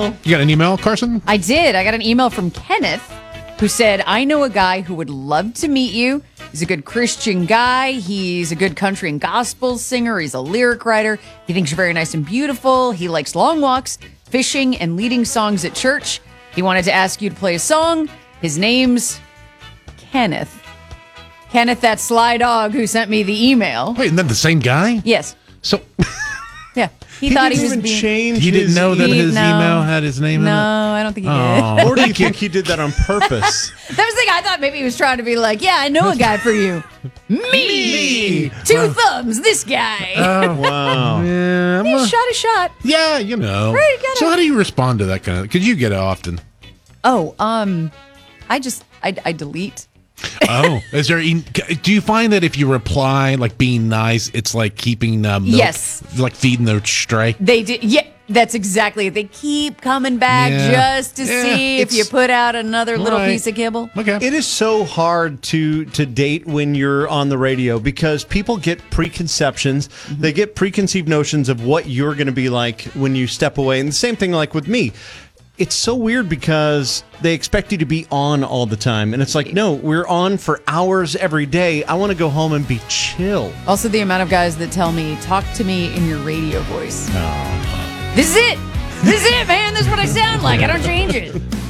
email? You got an email, Carson? I did. I got an email from Kenneth who said, I know a guy who would love to meet you. He's a good Christian guy. He's a good country and gospel singer. He's a lyric writer. He thinks you're very nice and beautiful. He likes long walks, fishing, and leading songs at church. He wanted to ask you to play a song. His name's Kenneth. Kenneth, that sly dog who sent me the email. Wait, isn't that the same guy? Yes. So Yeah. He thought he didn't was even being... change he didn't his know that his No. email had his name in No, it? I don't think he did. Oh. Or do you think he did that on purpose? That was the thing. I thought maybe he was trying to be like, yeah, I know a guy for you. Me. Two thumbs, this guy. Wow. Yeah, He shot a shot. yeah, you know. Right, gotta- So how do you respond to that kind of? Because you get it often. Oh, I delete. Oh, is there? Do you find that if you reply like being nice, it's like keeping milk, Yes. like feeding the stray? They did. Yeah, that's exactly it. They keep coming back Yeah. just to Yeah, see if you it's- put out another little Right. piece of kibble. Okay. It is so hard to date when you're on the radio because people get preconceptions. They get preconceived notions of what you're going to be like when you step away. And the same thing like with me. It's so weird because they expect you to be on all the time. And it's like, no, we're on for hours every day. I want to go home and be chill. Also, the amount of guys that tell me, talk to me in your radio voice. This is it. This is it, man. This is what I sound like. I don't change it.